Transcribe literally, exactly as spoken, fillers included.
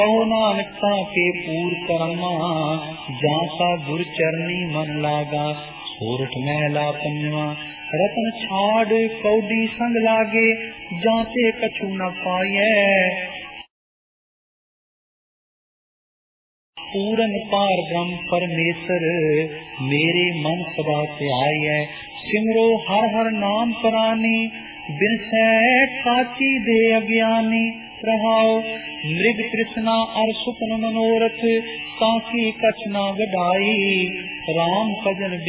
नानक के पूर कर्मा जासा गुर चरनी मन लागा। सोरठ महला पंजवा रतन छाड़ कौडी संग लागे जाते कछु न पाए। पूरन पार ब्रह्म परमेश्वर मेरे मन सदा ध्याय। सिमरो हर हर नाम प्राणी बिनसै काची दे अज्ञानी। रहाओ मृग तृष्णा अर सुपन मनोरथ काकी कछ न गढ़ाई। राम भजन